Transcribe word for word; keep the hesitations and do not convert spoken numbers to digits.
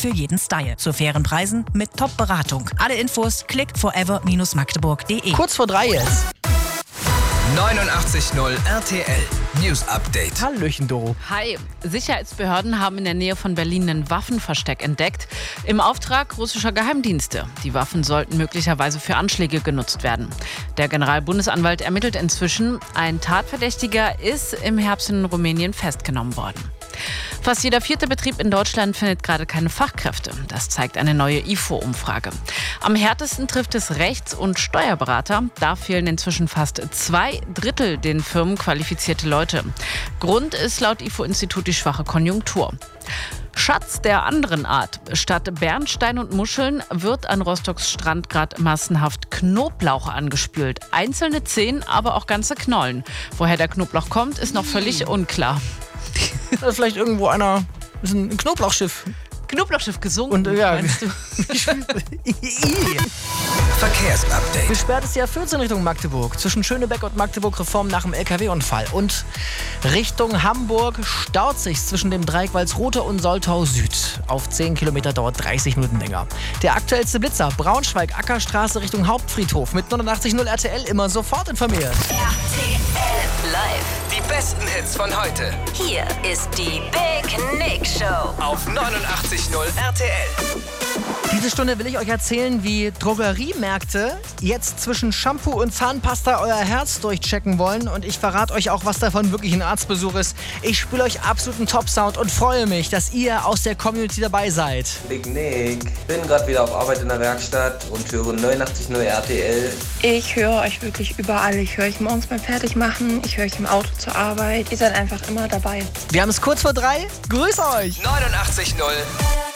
für jeden Style. Zu fairen Preisen mit Top-Beratung. Alle Infos klick forever Magdeburg punkt de. Kurz vor drei jetzt. neunundachtzig Komma null R T L News Update. Hallöchen, Doro. Hi. Sicherheitsbehörden haben in der Nähe von Berlin ein Waffenversteck entdeckt. Im Auftrag russischer Geheimdienste. Die Waffen sollten möglicherweise für Anschläge genutzt werden. Der Generalbundesanwalt ermittelt inzwischen. Ein Tatverdächtiger ist im Herbst in Rumänien festgenommen worden. Fast jeder vierte Betrieb in Deutschland findet gerade keine Fachkräfte. Das zeigt eine neue I F O-Umfrage. Am härtesten trifft es Rechts- und Steuerberater. Da fehlen inzwischen fast zwei Drittel den Firmen qualifizierte Leute. Grund ist laut I F O-Institut die schwache Konjunktur. Schatz der anderen Art. Statt Bernstein und Muscheln wird an Rostocks Strand gerade massenhaft Knoblauch angespült. Einzelne Zehen, aber auch ganze Knollen. Woher der Knoblauch kommt, ist noch völlig unklar. Da ist vielleicht irgendwo einer, das ist ein Knoblauchschiff. Knoblauchschiff gesunken, Und, ja. meinst du? Verkehrsupdate. Gesperrt ist die A vierzehn Richtung Magdeburg. Zwischen Schönebeck und Magdeburg Reform nach dem L K W-Unfall. Und Richtung Hamburg staut sich zwischen dem Dreieck Walsrode und Soltau Süd. Auf zehn Kilometer dauert dreißig Minuten länger. Der aktuellste Blitzer, Braunschweig, Ackerstraße Richtung Hauptfriedhof. Mit neunundachtzig Komma null R T L immer sofort informiert. R T L live. Die besten Hits von heute. Hier ist die Big Nick Show. Auf neunundachtzig Komma null R T L. Diese Stunde will ich euch erzählen, wie Drogeriemärkte jetzt zwischen Shampoo und Zahnpasta euer Herz durchchecken wollen. Und ich verrate euch auch, was davon wirklich ein Arztbesuch ist. Ich spiele euch absoluten Top-Sound und freue mich, dass ihr aus der Community dabei seid. Big Nick. Bin gerade wieder auf Arbeit in der Werkstatt und höre neunundachtzig Komma null R T L. Ich höre euch wirklich überall. Ich höre euch morgens beim Fertigmachen, ich höre euch im Auto zur Arbeit. Ihr seid einfach immer dabei. Wir haben es kurz vor drei. Grüß euch! neunundachtzig Komma null